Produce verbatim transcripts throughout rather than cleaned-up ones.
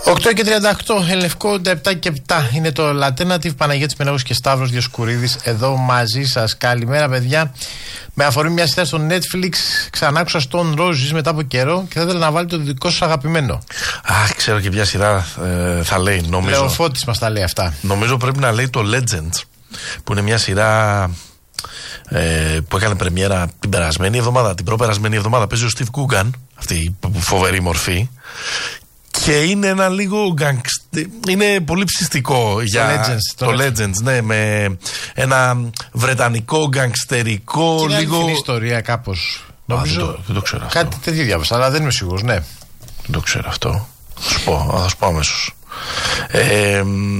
οκτώ και τριάντα οκτώ, Ελευκό, επτά και επτά είναι το Alternative. Παναγιώτης Μενέγος και Σταύρος Διοσκουρίδης εδώ μαζί σας. Καλημέρα, παιδιά. Με αφορμή μια σειρά στο Netflix, ξανά άκουσα στον Roses μετά από καιρό και θα ήθελα να βάλει το δικό σας αγαπημένο. Αχ, ξέρω και ποια σειρά ε, θα λέει, νομίζω. Λεοφώτης μας τα λέει αυτά. Νομίζω πρέπει να λέει το Legends, που είναι μια σειρά ε, που έκανε πρεμιέρα την περασμένη εβδομάδα, την προπερασμένη εβδομάδα. Παίζει ο Steve Coogan, αυτή η φοβερή μορφή. Και είναι ένα λίγο γκαγκστε... είναι πολύ ψιστικό για Legends, το, το Legends, ναι, με ένα βρετανικό γκαγκστερικό είναι λίγο. Είναι ιστορία κάπως. Νομίζω. Α, δεν, το, δεν το ξέρω αυτό. Κάτι τέτοιο διάβασα, αλλά δεν είμαι σίγουρος, ναι. Δεν το ξέρω αυτό. Θα σου πω, θα σου πω αμέσως. Ε,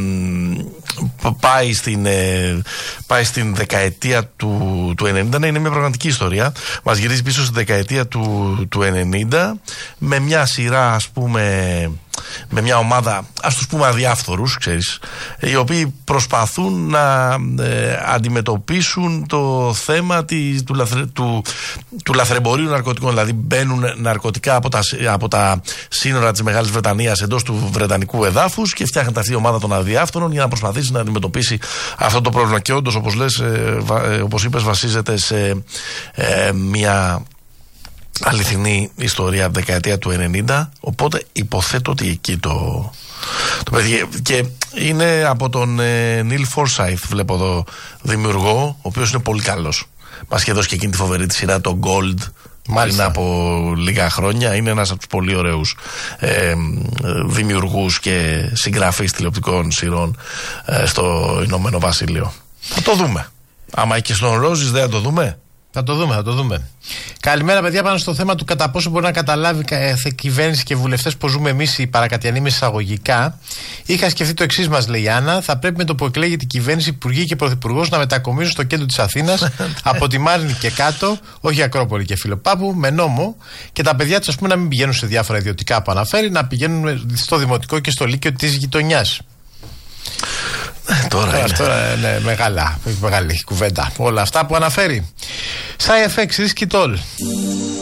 πάει, στην, ε, πάει στην δεκαετία του, του ενενήντα, ναι, είναι μια πραγματική ιστορία. Μας γυρίζει πίσω στη δεκαετία του, του ενενήντα με μια σειρά, ας πούμε, με μια ομάδα, ας τους πούμε αδιάφθορους, ξέρεις, οι οποίοι προσπαθούν να ε, αντιμετωπίσουν το θέμα της, του, λαθρε, του, του λαθρεμπορίου ναρκωτικών. Δηλαδή μπαίνουν ναρκωτικά από τα, από τα σύνορα της Μεγάλης Βρετανίας εντός του βρετανικού εδάφους και φτιάχνεται αυτή η ομάδα των αδιάφθορων για να προσπαθήσει να αντιμετωπίσει αυτό το πρόβλημα. Και όντως, όπως λες, ε, ε, όπως είπες, βασίζεται σε ε, μια αληθινή ιστορία από τη δεκαετία του ενενήντα, οπότε υποθέτω ότι εκεί το, το παιδί. Και είναι από τον ε, Neil Forsyth, βλέπω εδώ, δημιουργό, ο οποίος είναι πολύ καλός. Μας είχε δώσει και εκείνη τη φοβερή τη σειρά, το Gold, πριν από λίγα χρόνια. Είναι ένας από τους πολύ ωραίους ε, δημιουργούς και συγγραφείς τηλεοπτικών σειρών ε, στο Ηνωμένο Βασίλειο. Θα το δούμε. Άμα και στον Roses δεν θα το δούμε. Θα το δούμε, θα το δούμε. Καλημέρα, παιδιά. Πάνω στο θέμα του κατά πόσο μπορεί να καταλάβει η κυβέρνηση και βουλευτές που ζούμε εμείς οι παρακατιανοί με εισαγωγικά. Είχα σκεφτεί το εξής, μας λέει η Άννα. Θα πρέπει με το που εκλέγεται η κυβέρνηση, υπουργοί και πρωθυπουργός να μετακομίζουν στο κέντρο της Αθήνας από τη Μάρνη και κάτω, όχι Ακρόπολη και Φιλοπάπου, με νόμο. Και τα παιδιά τους, ας πούμε, να μην πηγαίνουν σε διάφορα ιδιωτικά που αναφέρει, να πηγαίνουν στο δημοτικό και στο λύκειο της γειτονιάς. Ε, τώρα είναι. Τώρα είναι μεγάλα, μεγάλη κουβέντα. Όλα αυτά που αναφέρει. Sci-εφ εξ, Risk It All.